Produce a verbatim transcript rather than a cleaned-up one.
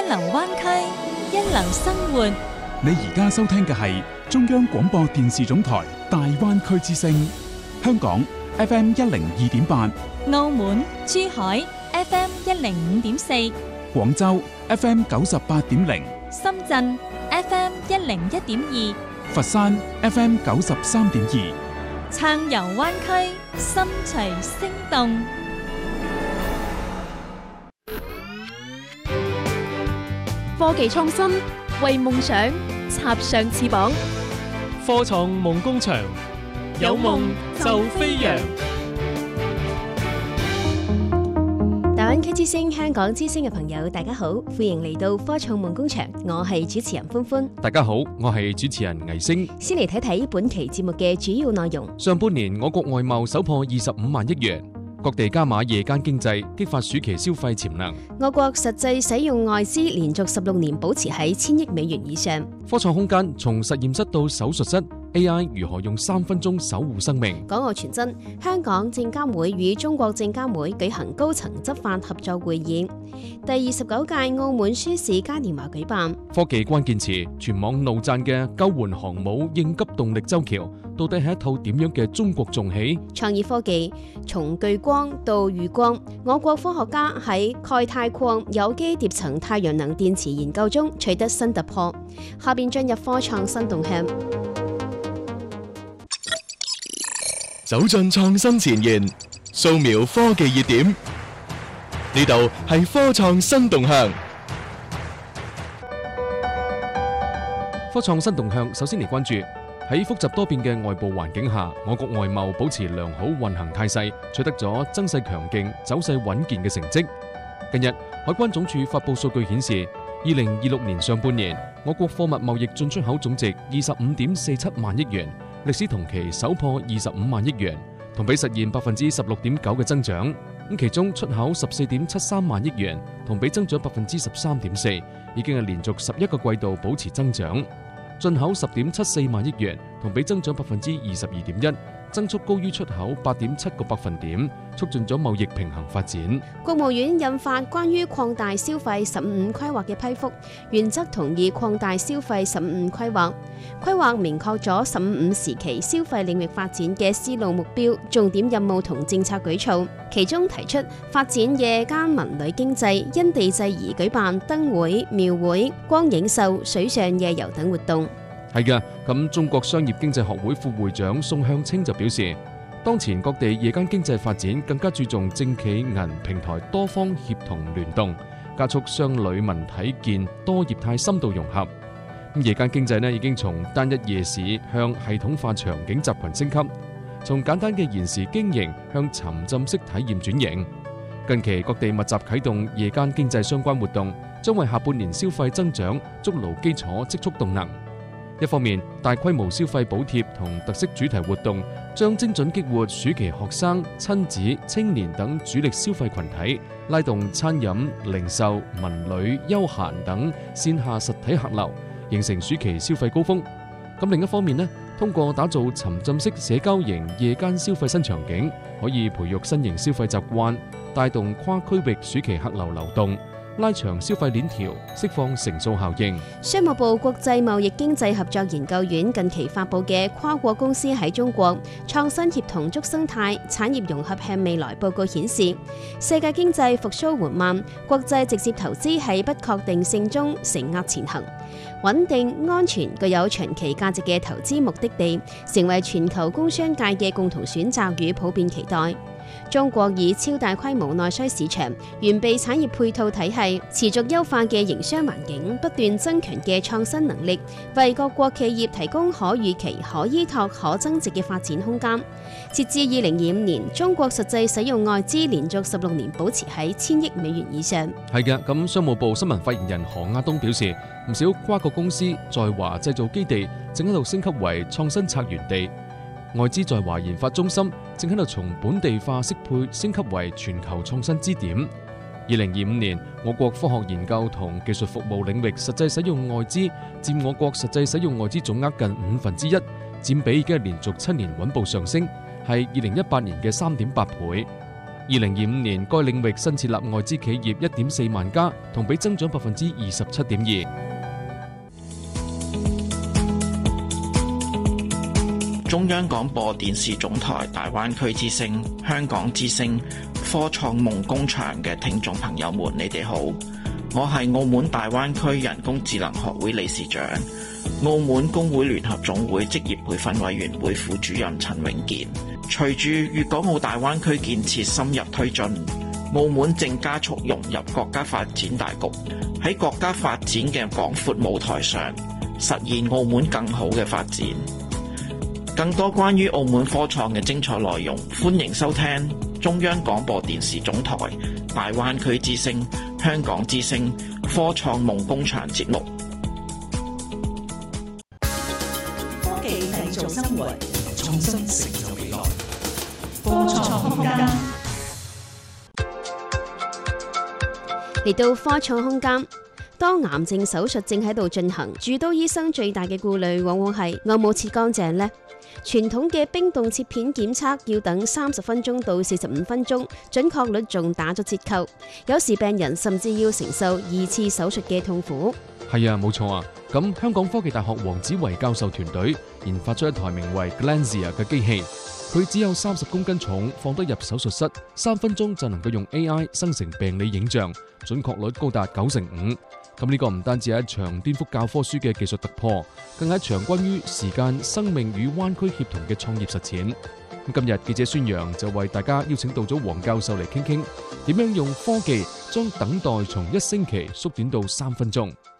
流灣區，一流生活。 你而家收聽嘅係中央廣播電視總台大灣區之聲，香港 F M 一零二點八， 澳門、珠海 F M 一零五點四， 廣州 F M 九十八點零， 深圳 F M 一零一點二， 佛山 F M 九十三點二， 撐遊灣區，心隨聲動。 科技創新，為夢想插上翅膀。 科創夢工場，有夢就飛揚。 大灣區之聲、香港之聲嘅朋友，大家好，歡迎嚟到科創夢工場，我係主持人歡歡。 大家好，我係主持人魏星。 先嚟睇睇本期節目嘅主要內容。 上半年我國外貿首破二十五萬億元。各地加碼夜間經濟，激發暑期消費潛能。 我國實際使用外資連續十六年保持喺千億美元以上。 科創空間從實驗室到手術室 ，A I 如何用三分鐘守護生命？ 港澳傳真，香港證監會與中國證監會舉行高層執法合作會議。第二十九屆澳門書市嘉年華舉辦。 科技關鍵詞，全網怒讚嘅救援航母應急動力舟橋，到底係一套點樣嘅中國重器？ 創意科技，從巨光到裕光，我國科學家喺鈣鈦礦有機疊層太陽能電池研究中取得新突破。下邊進入科創新動向， 走進創新前沿，掃描科技熱點，呢度係科創新動向。 科創新動向，首先嚟關注喺複雜多變嘅外部環境下，我國外貿保持良好運行態勢，取得咗增勢強勁、走勢穩健嘅成績。近日，海關總署發布數據顯示，二零二六年上半年，我國貨物貿易進出口總值二十五點四七萬億元，歷史同期首破二十五萬億元，同比實現百分之十六點九嘅增長。咁其中出口十四點七三萬億元，同比增長百分之十三點四，已經係連續十一個季度保持增長。進口十點七四萬億元，同比增長百分之二十二點一，增速高於出口八點七個百分點，促進咗貿易平衡發展。 國務院印發關於擴大消費十五規劃嘅批覆，原則同意擴大消費十五規劃。規劃明確咗十五時期消費領域發展嘅思路目標、重點任務同政策舉措，其中提出發展夜間文旅經濟，因地制宜舉辦燈會、廟會、光影秀、水上夜遊等活動。 係嘅，咁中國商業經濟學會副會長宋向清就表示，當前各地夜間經濟發展更加注重政企銀平台多方協同聯動，加速商旅文體建多業態深度融合。咁夜間經濟呢已經從單一夜市向系統化場景集群升級，從簡單嘅延時經營向沉浸式體驗轉型。近期各地密集啟動夜間經濟相關活動，將為下半年消費增長築牢基礎，積蓄動能。一方面，大規模消費補貼同特色主題活動將精準激活暑期學生、親子、青年等主力消費群體，拉動餐飲、零售、文旅、休閒等線下實體客流，形成暑期消費高峰。咁另一方面呢，通過打造沉浸式社交型夜間消費新場景，可以培育新型消費習慣，帶動跨區域暑期客流流動，拉長消費鏈條，釋放乘數效應。 商務部國際貿易經濟合作研究院近期發布嘅《跨國公司喺中國創新協同築生態產業融合向未來報告》顯示，世界經濟復甦緩慢，國際直接投資喺不確定性中承壓前行，穩定、安全、具有長期價值嘅投資目的地，成為全球工商界嘅共同選擇與普遍期待。中國以超大規模內需市場、完備產業配套體系、持續優化嘅營商環境、不斷增強嘅創新能力，為各國企業提供可預期、可依託、可增值嘅發展空間。截至二零二五年，中國實際使用外資連續十六年保持喺千億美元以上。 係嘅，咁商務部新聞發言人何亞東表示，唔少跨國公司在華製造基地正喺度升級為創新策源地。外資在華研發中心正喺度從本地化適配升級為全球創新支點。二零二五年，我國科學研究同技術服務領域實際使用外資佔我國實際使用外資總額近五分之一，佔比已經係連續七年穩步上升，係二零一八年嘅三點八倍。 二零二五年，該領域新設立外資企業一點四萬家，同比增長百分之二十七點二。 中央廣播電視總台大灣區之聲、香港之聲、科創夢工場嘅聽眾朋友們，你哋好，我係澳門大灣區人工智能學會理事長、澳門工會聯合總會職業培訓委員會副主任陳永健。隨住粵港澳大灣區建設深入推進，澳門正加速融入國家發展大局，喺國家發展嘅廣闊舞台上，實現澳門更好嘅發展。更多關於澳門科創嘅精彩內容，歡迎收聽中央廣播電視總台大灣區之聲、香港之聲科創夢工場節目。 科技製造生活，創新成就未來。科創空間嚟到科創空間。當癌症手術正喺度進行，主刀醫生最大嘅顧慮往往係我冇切乾淨呢。傳統嘅冰凍切片檢測要等三十分鐘到四十五分鐘，準確率仲打咗折扣。有時病人甚至要承受二次手術嘅痛苦。 係啊，冇錯啊。咁香港科技大學黃子維教授團隊研發出一台名為 Glanzia 嘅機器，佢只有三十公斤重，放得入手術室，三分鐘就能夠用 A I 生成病理影像，準確率高達九成五。咁呢個唔單止係一場顛覆教科書嘅技術突破，更係一場關於時間、生命與灣區協同嘅創業實踐。咁今日記者孫陽就為大家邀請到咗黃教授嚟傾傾，點樣用科技將等待從一星期縮短到三分鐘。